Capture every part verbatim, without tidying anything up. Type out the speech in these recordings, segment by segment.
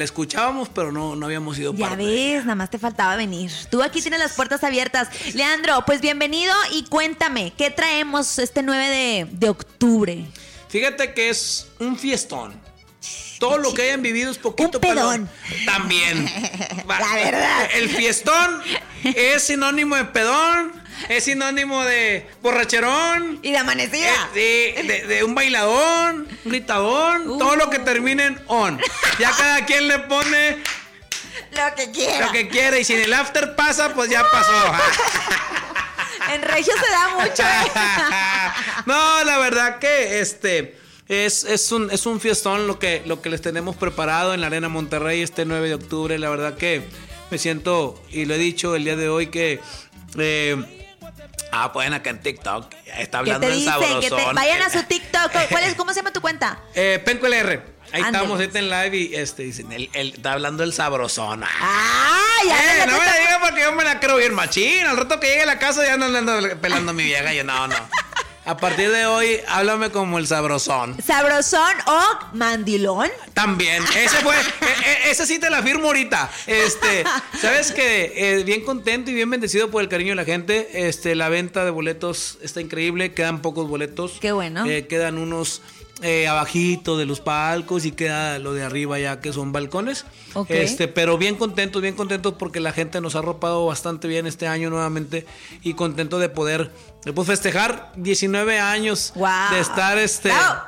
escuchábamos, pero no, no habíamos ido Ya parte. ves, nada más te faltaba venir. Tú aquí tienes las puertas abiertas. Leandro, pues bienvenido y cuéntame, ¿qué traemos este nueve de, de octubre? Fíjate que es un fiestón. Todo lo que hayan vivido es poquito. Un pedón. Para... También. La verdad. El fiestón es sinónimo de pedón, es sinónimo de borracherón. Y de amanecida. De, de, de un bailadón, un gritadón, uh. todo lo que termine en on. Ya cada quien le pone lo que quiera. Lo que quiera. Y si en el after pasa, pues ya pasó. En Regio se da mucho. ¿eh? No, la verdad que este es, es un es un fiestón lo que, lo que les tenemos preparado en la Arena Monterrey este nueve de octubre. La verdad que me siento, y lo he dicho el día de hoy, que eh, ah, pueden acá en TikTok. Está hablando en sabrosón. Te, vayan a su TikTok. ¿Cuál es, ¿Cómo se llama tu cuenta? Eh, Penco L R. Ahí Ándale. estamos ahorita en live y este dicen, el, el, está hablando el sabrosón. ¡Ah! Ya eh, no me la diga porque yo me la creo bien machín. Al rato que llegue a la casa ya no le ando pelando a mi vieja. Yo no, no. A partir de hoy, háblame como el sabrosón. ¿Sabrosón o mandilón? También. Ese fue, e, ese sí te la firmo ahorita. Este, sabes que eh, bien contento y bien bendecido por el cariño de la gente. Este, la venta de boletos está increíble. Quedan pocos boletos. Qué bueno. Eh, quedan unos eh, abajito de los palcos y queda lo de arriba ya que son balcones. Okay. Este, pero bien contentos, bien contentos porque la gente nos ha arropado bastante bien este año nuevamente y contento de poder pues, festejar diecinueve años wow. de estar este. No.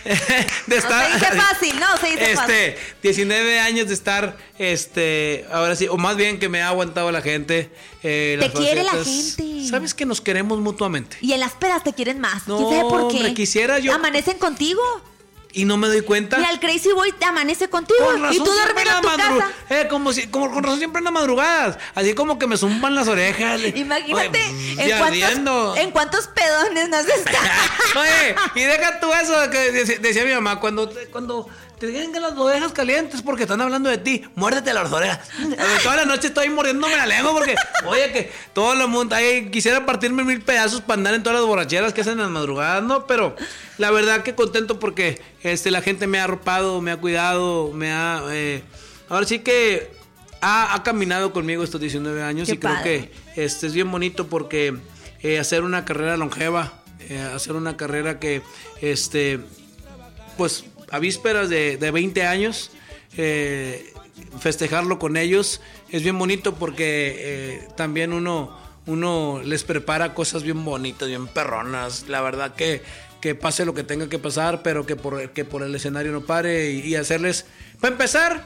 de estar, no se dice fácil, no se dice este, fácil. diecinueve años de estar, este, ahora sí, o más bien que me ha aguantado la gente. Eh, te las quiere facetas. La gente. Sabes que nos queremos mutuamente. Y en las pedas te quieren más. No, ¿Quién sabe por qué? hombre, quisiera yo. Amanecen contigo. Y no me doy cuenta. Mira, el Crazy Boy te amanece contigo. Y tú duermes en tu madru- casa. Eh, como si, como con razón siempre en las madrugadas. Así como que me zumban las orejas. Imagínate Oye, en, cuántos, en cuántos pedones nos están. Oye, y deja tú eso que decía, decía mi mamá, cuando, cuando te digan que las orejas calientes porque están hablando de ti, muérdete las orejas. Toda la noche estoy mordiéndome la lengua porque, oye, que todo el mundo, ay, quisiera partirme mil pedazos para andar en todas las borracheras que hacen en las madrugadas, ¿no? Pero la verdad que contento porque este, la gente me ha arropado, me ha cuidado, me ha... Eh, ahora sí que ha, ha caminado conmigo estos diecinueve años. Qué y creo padre. que este, es bien bonito porque eh, hacer una carrera longeva, eh, hacer una carrera que, este, pues... a vísperas de, de veinte años, eh, festejarlo con ellos es bien bonito porque eh, también uno, uno les prepara cosas bien bonitas, bien perronas. La verdad que, que pase lo que tenga que pasar, pero que por, que por el escenario no pare y, y hacerles... Para empezar,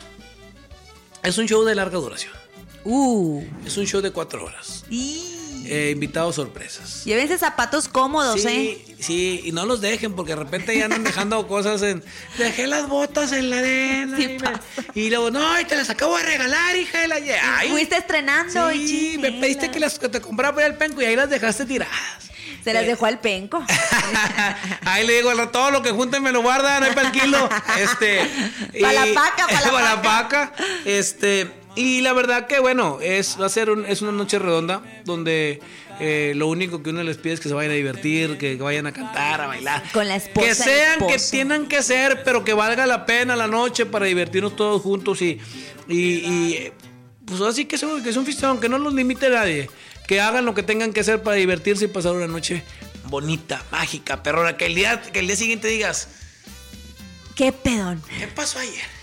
es un show de larga duración. Uh. Es un show de cuatro horas. Y... Eh, invitados sorpresas. Llévense zapatos cómodos, sí, ¿eh? Sí, y no los dejen porque de repente ya andan dejando cosas en... Dejé las botas en la arena. Sí, y, me, y luego, no, y te las acabo de regalar, hija de la... Ay, fuiste estrenando. Sí, y me pediste que las que te comprara para el penco y ahí las dejaste tiradas. Se las dejó al penco. Ahí le digo, todo lo que junten me lo guardan, ahí para el kilo. Este... Para la paca, para la para paca. la paca. Este... Y la verdad que bueno, es va a ser un, es una noche redonda donde eh, lo único que uno les pide es que se vayan a divertir, que, que vayan a cantar, a bailar. Con la esposa. Que sean, que tengan que ser, pero que valga la pena la noche para divertirnos todos juntos y, y, y pues así que, que es un fiestón, que no los limite nadie. Que hagan lo que tengan que hacer para divertirse y pasar una noche bonita, mágica, perrona. Que el día, que el día siguiente digas, ¿qué pedón? ¿Qué pasó ayer?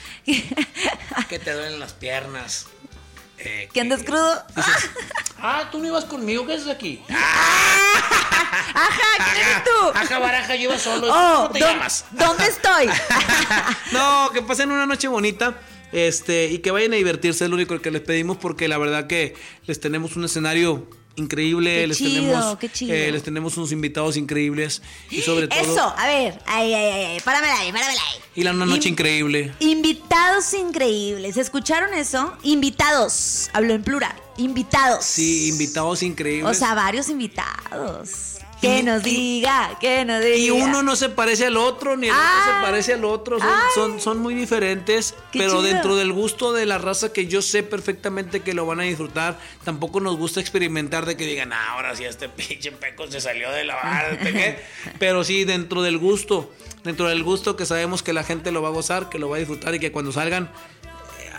Que te duelen las piernas. Eh, ¿Que andas crudo? Dices, ah, tú no ibas conmigo, ¿qué haces aquí? Ajá, ¿quién eres tú? Ajá, baraja, yo iba solo. Oh, ¿Cómo te llamas? ¿Dónde estoy? No, que pasen una noche bonita. Este, y que vayan a divertirse, es lo único que les pedimos, porque la verdad que les tenemos un escenario increíble, qué les chido, tenemos qué chido. Eh, les tenemos unos invitados increíbles y sobre todo eso, a ver, ay, ay, ay, páramela ahí, páramela ahí. Y la una noche In- increíble. Invitados increíbles, ¿escucharon eso? Invitados, hablo en plural, invitados. Sí, invitados increíbles. O sea, varios invitados. Que nos diga, que nos diga. Y uno no se parece al otro, ni el ay, otro se parece al otro. Son, son, son muy diferentes, pero chido. Dentro del gusto de la raza que yo sé perfectamente que lo van a disfrutar, tampoco nos gusta experimentar de que digan, ah, ahora sí este pinche peco se salió de la barra. Pero sí, dentro del gusto, dentro del gusto que sabemos que la gente lo va a gozar, que lo va a disfrutar y que cuando salgan